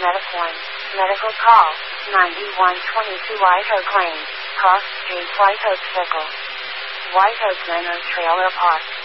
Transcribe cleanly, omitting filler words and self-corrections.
Metaform. Medical call. 9122 White Oak Lane. Cross Street, White Oak Circle. White Oak Manor Trailer Park.